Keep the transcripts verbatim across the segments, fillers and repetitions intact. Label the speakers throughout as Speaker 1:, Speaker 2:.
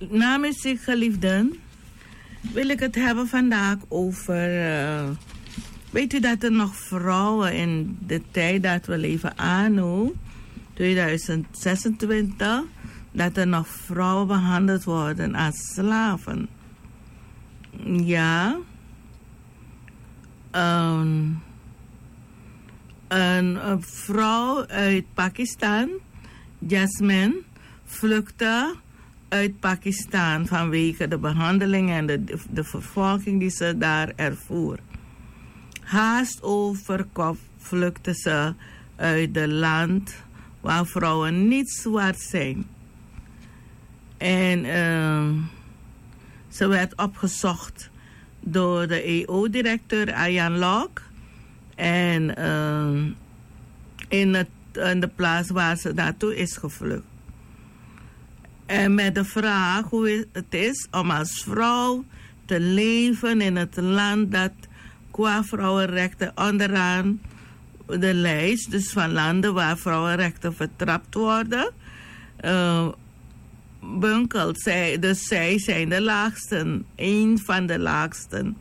Speaker 1: Namens zich geliefden wil ik het hebben vandaag over... Uh, weet u dat er nog vrouwen in de tijd dat we leven anno tweeduizend zesentwintig... dat er nog vrouwen behandeld worden als slaven? Ja. Um, een, een vrouw uit Pakistan, Jasmine, vluchtte uit Pakistan vanwege de behandeling en de, de vervolging die ze daar ervoer. Haast over kop vluchtte ze uit het land waar vrouwen niet zwart zijn. En uh, ze werd opgezocht door de E O-directeur Arjan Lok. En uh, in, het, in de plaats waar ze naartoe is gevlucht. En met de vraag hoe het is om als vrouw te leven in het land dat qua vrouwenrechten onderaan de lijst, dus van landen waar vrouwenrechten vertrapt worden, uh, bunkelt. Zij, dus zij zijn de laagsten, een van de laagsten.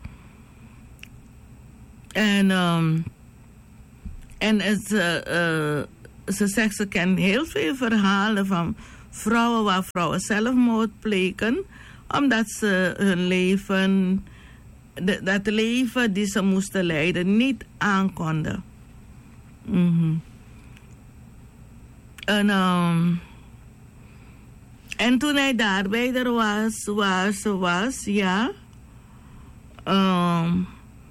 Speaker 1: En, um, en het, uh, uh, ze zegt, ze kent heel veel verhalen van vrouwen waar vrouwen zelfmoord plegen, omdat ze hun leven, de, dat leven die ze moesten leiden, niet aankonden. Mm-hmm. En, um, en toen hij daarbij er was, waar ze was, ja, um,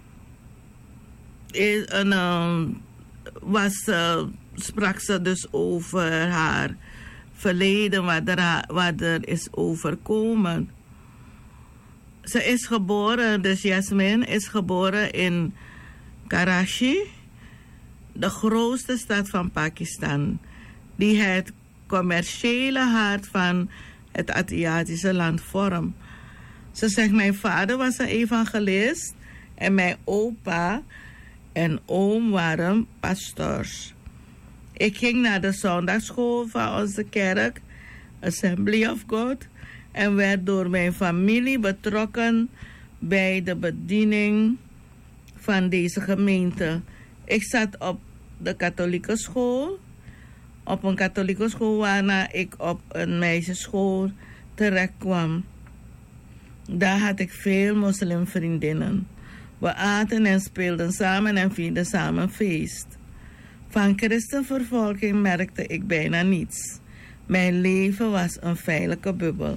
Speaker 1: is, en, um, was, uh, sprak ze dus over haar verleden, wat er, wat er is overkomen. Ze is geboren, dus Jasmine is geboren in Karachi, de grootste stad van Pakistan, die het commerciële hart van het Aziatische land vormt. Ze zegt, mijn vader was een evangelist en mijn opa en oom waren pastors. Ik ging naar de zondagschool van onze kerk, Assembly of God, en werd door mijn familie betrokken bij de bediening van deze gemeente. Ik zat op de katholieke school, op een katholieke school waarna ik op een meisjesschool terecht kwam. Daar had ik veel moslimvriendinnen. We aten en speelden samen en vierden samen feest. Van christenvervolging merkte ik bijna niets. Mijn leven was een veilige bubbel.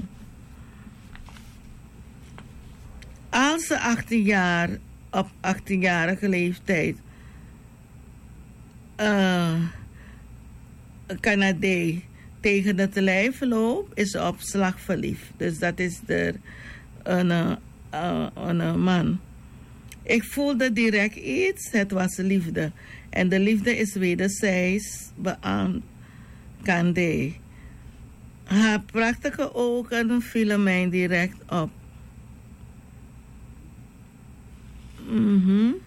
Speaker 1: Als ze achttien jaar, op achttienjarige leeftijd uh, Canadé tegen het lijf loopt, is ze op slag verliefd. Dus dat is de, een, uh, een man. Ik voelde direct iets, het was liefde. En de liefde is wederzijds beaamd. Candé. Haar prachtige ogen vielen mij direct op. Mm-hmm.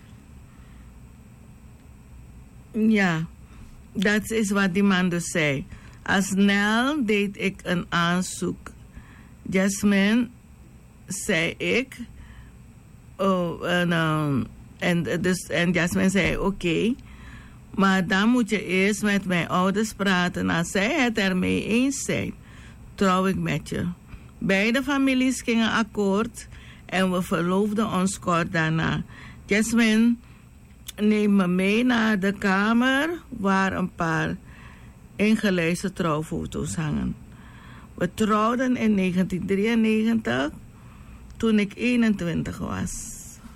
Speaker 1: Ja, dat is wat die man dus zei. Al snel deed ik een aanzoek. Jasmine, zei ik. Oh, en, um, en, dus, en Jasmine zei, oké. Okay, maar dan moet je eerst met mijn ouders praten. Als zij het ermee eens zijn, trouw ik met je. Beide families gingen akkoord en we verloofden ons kort daarna. Jasmine neemt me mee naar de kamer waar een paar ingelijste trouwfoto's hangen. We trouwden in negentien drieënnegentig toen ik eenentwintig was.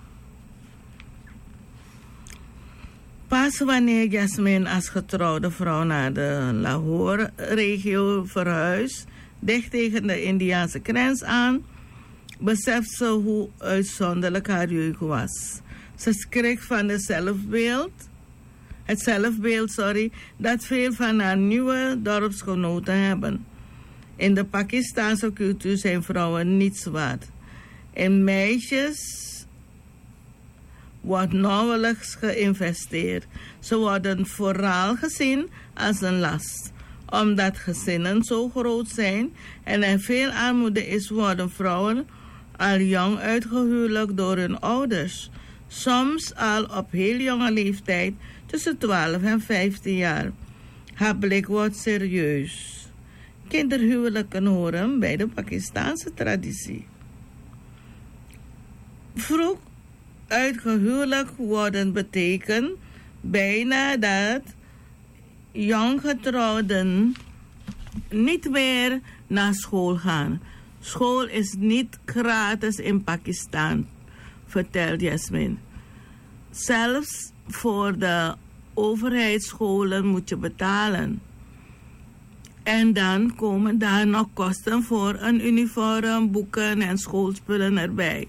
Speaker 1: Pas wanneer Jasmine als getrouwde vrouw naar de Lahore-regio verhuist, dicht tegen de Indiase grens aan, beseft ze hoe uitzonderlijk haar jeugd was. Ze schrikt van het zelfbeeld, het zelfbeeld sorry, dat veel van haar nieuwe dorpsgenoten hebben. In de Pakistanse cultuur zijn vrouwen niets waard. In meisjes wordt nauwelijks geïnvesteerd. Ze worden vooral gezien als een last. Omdat gezinnen zo groot zijn en er veel armoede is, worden vrouwen al jong uitgehuwelijkd door hun ouders. Soms al op heel jonge leeftijd, tussen twaalf en vijftien jaar. Haar blik wordt serieus. Kinderhuwelijken horen bij de Pakistaanse traditie. Vroeg uitgehuwelijkd worden betekent bijna dat jonggetrouwden niet meer naar school gaan. School is niet gratis in Pakistan, vertelt Jasmin. Zelfs voor de overheidsscholen moet je betalen. En dan komen daar nog kosten voor een uniform, boeken en schoolspullen erbij.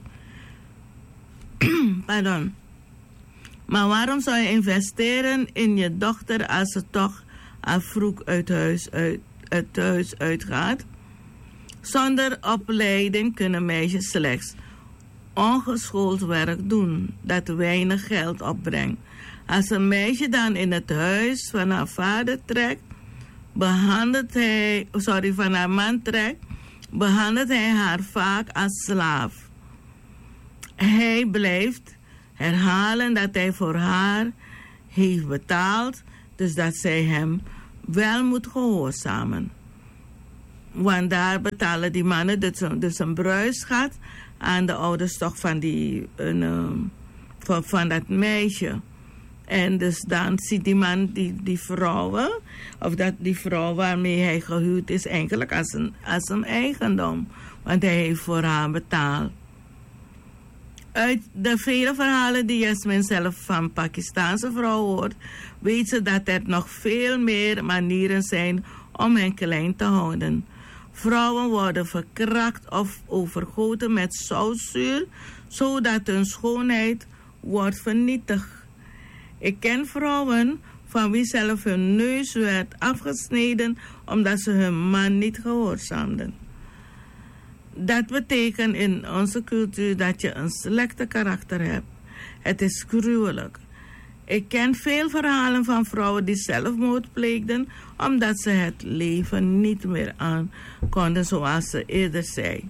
Speaker 1: Pardon. Maar waarom zou je investeren in je dochter als ze toch al vroeg uit huis, uit, uit huis uitgaat? Zonder opleiding kunnen meisjes slechts ongeschoold werk doen dat weinig geld opbrengt. Als een meisje dan in het huis van haar vader trekt, behandelt hij, sorry, van haar man trekt, behandelt hij haar vaak als slaaf. Hij blijft herhalen dat hij voor haar heeft betaald, dus dat zij hem wel moet gehoorzamen. Want daar betalen die mannen dus een, dus een bruisschat aan de ouders toch van, die, een, um, van, van dat meisje. En dus dan ziet die man die, die vrouwen, of dat die vrouw waarmee hij gehuwd is, eigenlijk als een, als een eigendom. Want hij heeft voor haar betaald. Uit de vele verhalen die Jasmin zelf van Pakistaanse vrouwen hoort, weet ze dat er nog veel meer manieren zijn om hen klein te houden. Vrouwen worden verkrakt of overgoten met zoutzuur, zodat hun schoonheid wordt vernietigd. Ik ken vrouwen van wie zelf hun neus werd afgesneden omdat ze hun man niet gehoorzaamden. Dat betekent in onze cultuur dat je een slechte karakter hebt. Het is gruwelijk. Ik ken veel verhalen van vrouwen die zelfmoord pleegden omdat ze het leven niet meer aan konden, zoals ze eerder zei.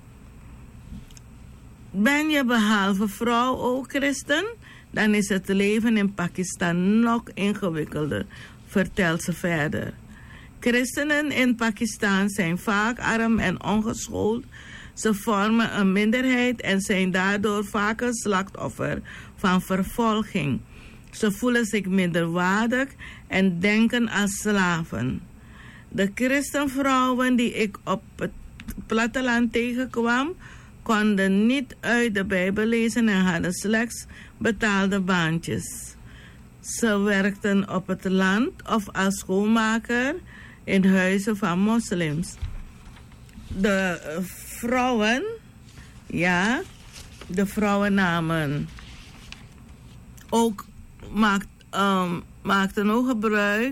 Speaker 1: Ben je behalve vrouw ook christen? Dan is het leven in Pakistan nog ingewikkelder, vertelt ze verder. Christenen in Pakistan zijn vaak arm en ongeschoold. Ze vormen een minderheid en zijn daardoor vaak een slachtoffer van vervolging. Ze voelen zich minderwaardig en denken als slaven. De christenvrouwen die ik op het platteland tegenkwam, konden niet uit de Bijbel lezen en hadden slechts betaalde baantjes. Ze werkten op het land of als schoonmaker in huizen van moslims. De vrouwen, ja, de vrouwen namen ook, maakt, um, maakten ook gebruik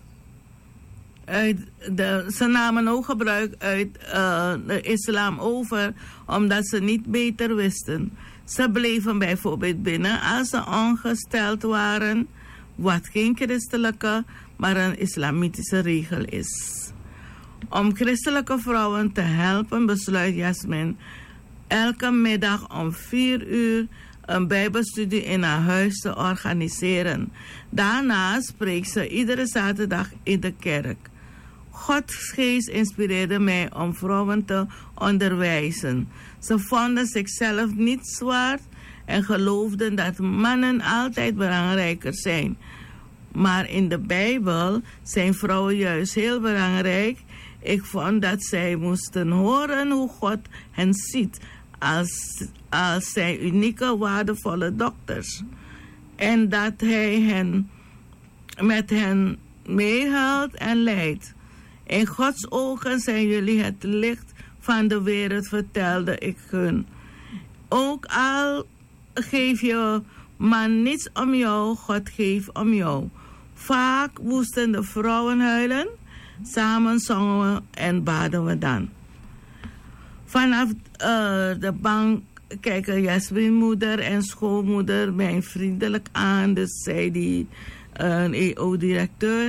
Speaker 1: uit de, ze namen ook gebruik uit uh, de islam over, omdat ze niet beter wisten. Ze bleven bijvoorbeeld binnen als ze ongesteld waren, wat geen christelijke, maar een islamitische regel is. Om christelijke vrouwen te helpen besluit Jasmin elke middag om vier uur een bijbelstudie in haar huis te organiseren. Daarna spreekt ze iedere zaterdag in de kerk. Gods geest inspireerde mij om vrouwen te onderwijzen. Ze vonden zichzelf niet zwaar en geloofden dat mannen altijd belangrijker zijn. Maar in de Bijbel zijn vrouwen juist heel belangrijk. Ik vond dat zij moesten horen hoe God hen ziet als, als zijn unieke, waardevolle dokters. En dat hij hen met hen meehelpt en leidt. In Gods ogen zijn jullie het licht van de wereld, vertelde ik hun. Ook al geef je man niets om jou, God geeft om jou. Vaak moesten de vrouwen huilen, samen zongen we en baden we dan. Vanaf uh, de bank kijken Jasmin moeder en schoolmoeder mij vriendelijk aan, dus zei die uh, een E O-directeur.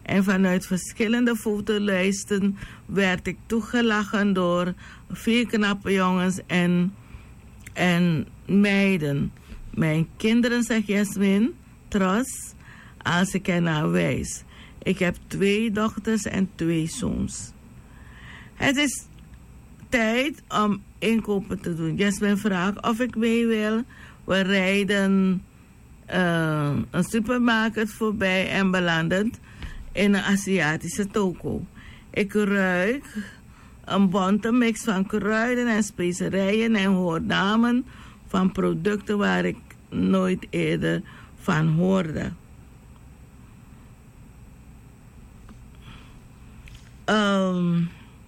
Speaker 1: En vanuit verschillende fotolijsten werd ik toegelachen door vier knappe jongens en, en meiden. Mijn kinderen, zegt Jasmin, trots, als ik ernaar wijs. Ik heb twee dochters en twee zoons. Het is tijd om inkopen te doen. Jasmin vraagt of ik mee wil. We rijden uh, een supermarkt voorbij en belanden in een Aziatische toko. Ik ruik een bonte mix van kruiden en specerijen en hoor namen van producten waar ik nooit eerder van hoorde. Um,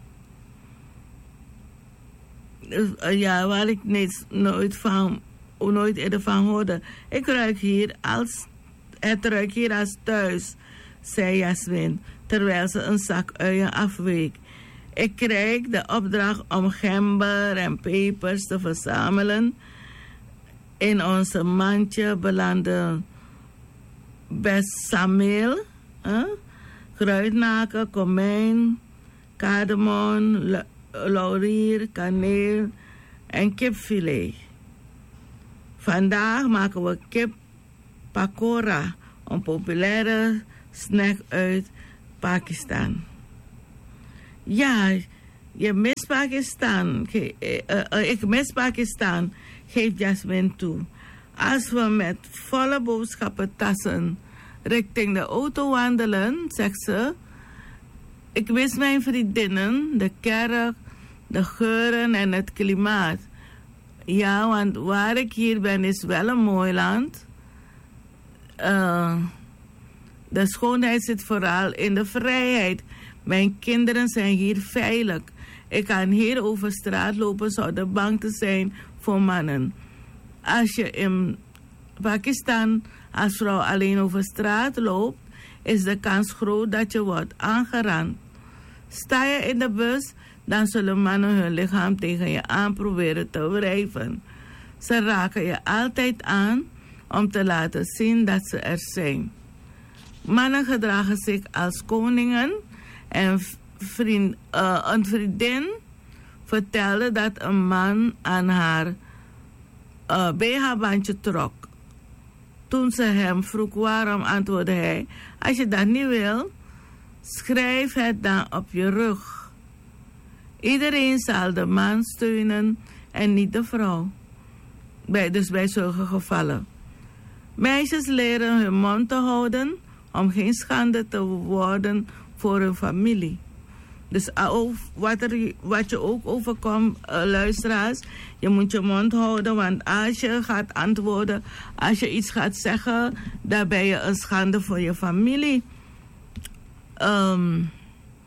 Speaker 1: ja, waar ik niet, nooit, van, nooit eerder van hoorde. Ik ruik hier als, het ruikt hier als thuis, zei Jasmin, terwijl ze een zak uien afweek. Ik kreeg de opdracht om gember en pepers te verzamelen. In onze mandje belandde besamel, eh? kruidnaken, komijn, cardamom, laurier, kaneel en kipfilet. Vandaag maken we kip pakora, een populaire snack uit Pakistan. Ja, je mist Pakistan. Ge- uh, uh, ik mis Pakistan, geeft Jasmin toe. Als we met volle boodschappentassen richting de auto wandelen, zegt ze, ik mis mijn vriendinnen, de kerk, de geuren en het klimaat. Ja, want waar ik hier ben is wel een mooi land. Uh, de schoonheid zit vooral in de vrijheid. Mijn kinderen zijn hier veilig. Ik kan hier over straat lopen zonder bang te zijn voor mannen. Als je in Pakistan als vrouw alleen over straat loopt, is de kans groot dat je wordt aangerand. Sta je in de bus, dan zullen mannen hun lichaam tegen je aan proberen te wrijven. Ze raken je altijd aan om te laten zien dat ze er zijn. Mannen gedragen zich als koningen en vriend, uh, een vriendin vertelde dat een man aan haar uh, B H-bandje trok. Toen ze hem vroeg waarom, antwoordde hij, als je dat niet wil, schrijf het dan op je rug. Iedereen zal de man steunen en niet de vrouw. Bij, dus bij zulke gevallen. Meisjes leren hun mond te houden om geen schande te worden voor hun familie. Dus wat, er, wat je ook overkomt, uh, luisteraars, je moet je mond houden, want als je gaat antwoorden, als je iets gaat zeggen, dan ben je een schande voor je familie. Um,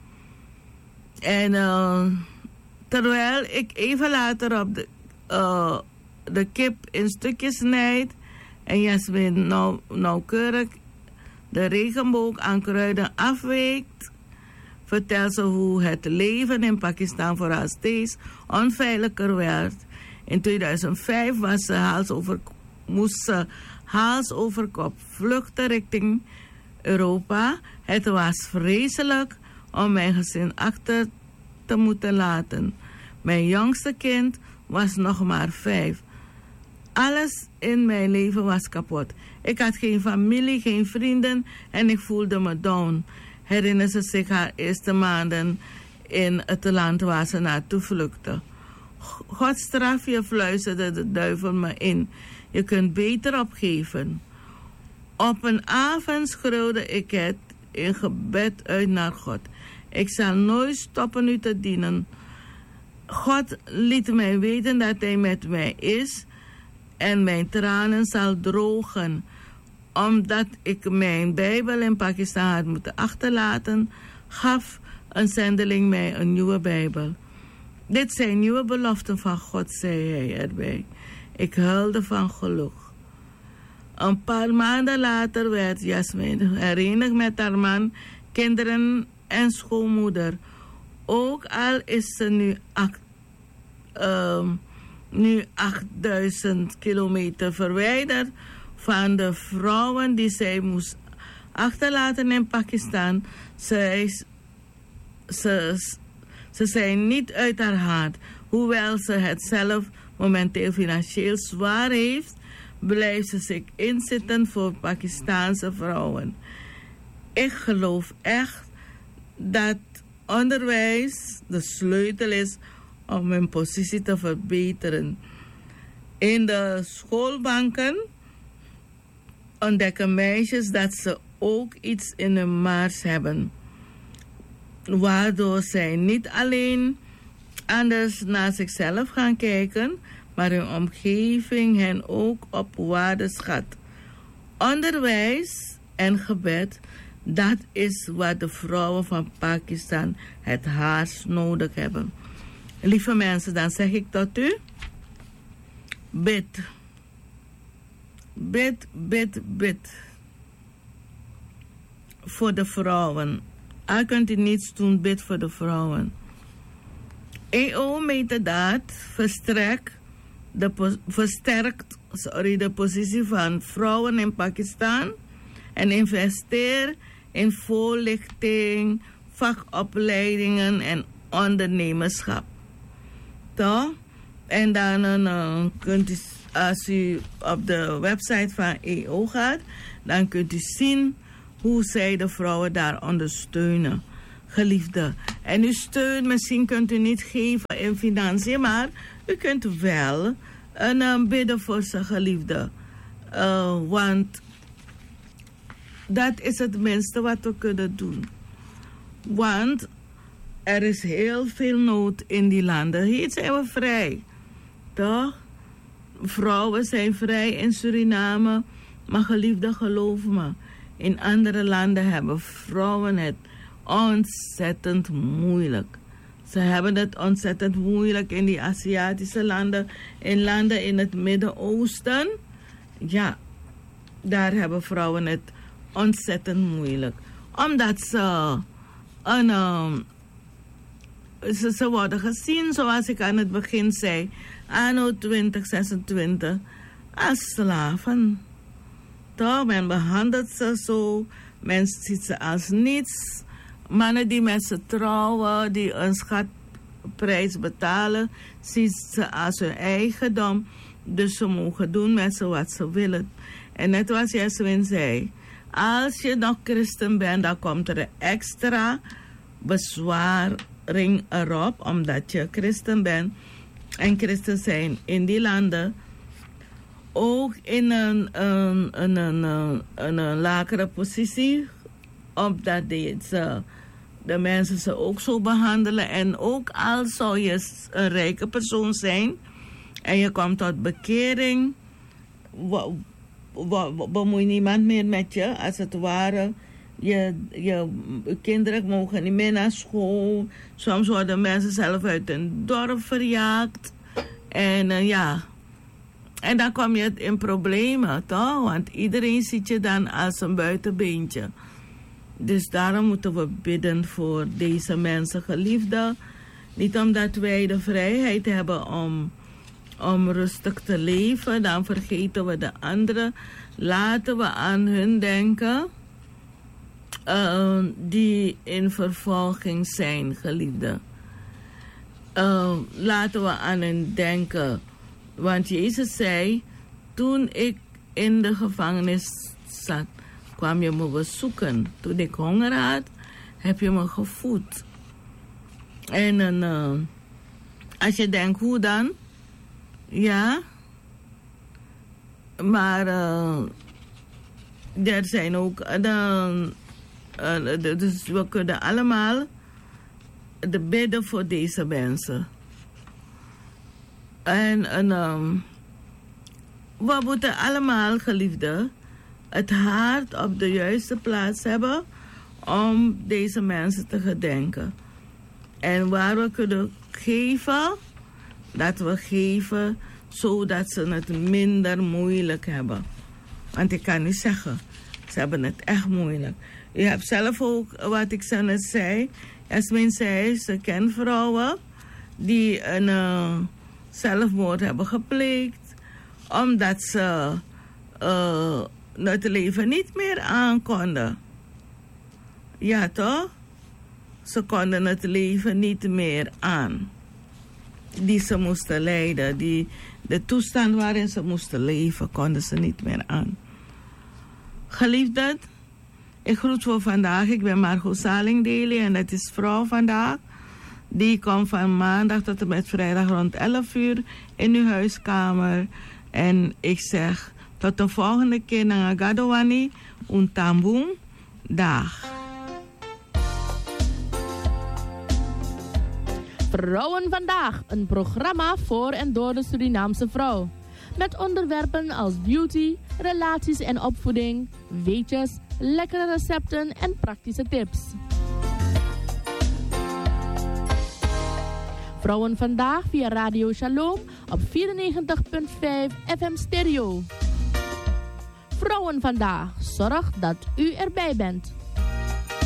Speaker 1: en uh, terwijl ik even later op de, uh, de kip in stukjes snijd en Jasmin nou, nauwkeurig de regenboog aan kruiden afweekt, vertelt ze hoe het leven in Pakistan voor haar steeds onveiliger werd. In tweeduizend vijf was ze hals over, moest ze hals over kop vluchten richting Europa. Het was vreselijk om mijn gezin achter te moeten laten. Mijn jongste kind was nog maar vijf. Alles in mijn leven was kapot. Ik had geen familie, geen vrienden en ik voelde me down. Herinnerde ze zich haar eerste maanden in het land waar ze naartoe vluchtte. God straf je, fluisterde de duivel me in. Je kunt beter opgeven. Op een avond schreeuwde ik het in gebed uit naar God. Ik zal nooit stoppen u te dienen. God liet mij weten dat hij met mij is en mijn tranen zal drogen. Omdat ik mijn Bijbel in Pakistan had moeten achterlaten, gaf een zendeling mij een nieuwe Bijbel. Dit zijn nieuwe beloften van God, zei hij erbij. Ik huilde van geluk. Een paar maanden later werd Jasmin herenigd met haar man, kinderen en schoonmoeder. Ook al is ze nu, acht, uh, nu achtduizend kilometer verwijderd van de vrouwen die zij moest achterlaten in Pakistan. Ze, is, ze, ze zijn niet uit haar haat. Hoewel ze het zelf momenteel financieel zwaar heeft, blijft ze zich inzetten voor Pakistaanse vrouwen. Ik geloof echt dat onderwijs de sleutel is om hun positie te verbeteren. In de schoolbanken ontdekken meisjes dat ze ook iets in hun mars hebben, waardoor zij niet alleen anders naar zichzelf gaan kijken, maar hun omgeving hen ook op waarde schat. Onderwijs en gebed, dat is wat de vrouwen van Pakistan het hardst nodig hebben. Lieve mensen, dan zeg ik tot u, bid. Bid, bid, bid. Voor de vrouwen. Al kunt u niets doen, bid voor de vrouwen. E O-metadaad verstrekt de, versterkt sorry, de positie van vrouwen in Pakistan en investeert in voorlichting, vakopleidingen en ondernemerschap. Toch? En dan uh, kunt u, als u op de website van E O gaat, dan kunt u zien hoe zij de vrouwen daar ondersteunen. Geliefde. En uw steun, misschien kunt u niet geven in financiën, maar u kunt wel een uh, bidden voor zijn geliefde. Uh, want dat is het minste wat we kunnen doen. Want er is heel veel nood in die landen. Hier zijn we vrij. Toch? Vrouwen zijn vrij in Suriname. Maar geliefde, geloof me, in andere landen hebben vrouwen het ontzettend moeilijk. Ze hebben het ontzettend moeilijk in die Aziatische landen. In landen in het Midden-Oosten. Ja, daar hebben vrouwen het ontzettend moeilijk. Omdat ze, een, um, ze, ze worden gezien, zoals ik aan het begin zei, anno twintig zesentwintig, als slaven. Toch, men behandelt ze zo, men ziet ze als niets. Mannen die met ze trouwen, die een schatprijs betalen, zien ze als hun eigendom. Dus ze mogen doen met ze wat ze willen. En net wat Jeswin zei, als je nog christen bent, dan komt er een extra bezwaring erop, omdat je christen bent. En christen zijn in die landen ook in een, een, een, een, een, een, een lagere positie, omdat de, ze, de mensen ze ook zo behandelen. En ook al zou je een rijke persoon zijn en je komt tot bekering, bemoeit niemand meer met je, als het ware. Je, je kinderen mogen niet meer naar school. Soms worden mensen zelf uit hun dorp verjaagd. En uh, ja, en dan kom je in problemen, toch? Want iedereen ziet je dan als een buitenbeentje. Dus daarom moeten we bidden voor deze mensen, geliefden. Niet omdat wij de vrijheid hebben om, om rustig te leven, dan vergeten we de anderen. Laten we aan hun denken uh, die in vervolging zijn, geliefden. Uh, laten we aan hen denken. Want Jezus zei, toen ik in de gevangenis zat, kwam je me bezoeken. Toen ik honger had, heb je me gevoed. En uh, als je denkt, hoe dan? Ja. Maar uh, er zijn ook, uh, uh, dus we kunnen allemaal de bidden voor deze mensen. En, en um, we moeten allemaal, geliefden, het hart op de juiste plaats hebben om deze mensen te gedenken. En waar we kunnen geven, dat we geven zodat ze het minder moeilijk hebben. Want ik kan niet zeggen, ze hebben het echt moeilijk. Je hebt zelf ook, wat ik zo net zei, Jasmin zei, ze kent vrouwen die een uh, zelfmoord hebben gepleegd, omdat ze uh, het leven niet meer aankonden. Ja, toch? Ze konden het leven niet meer aan. Die ze moesten leiden. Die, de toestand waarin ze moesten leven, konden ze niet meer aan. Geliefden, ik groet voor vandaag. Ik ben Margot Salingdeli en het is vrouw vandaag. Die komt van maandag tot en met vrijdag rond elf uur in uw huiskamer. En ik zeg tot de volgende keer naar Gadowani, Untamboom. Dag.
Speaker 2: Vrouwen vandaag, een programma voor en door de Surinaamse vrouw. Met onderwerpen als beauty, relaties en opvoeding, weetjes, lekkere recepten en praktische tips. Vrouwen vandaag via Radio Shalom op vierennegentig komma vijf F M stereo. Vrouwen vandaag, zorg dat u erbij bent.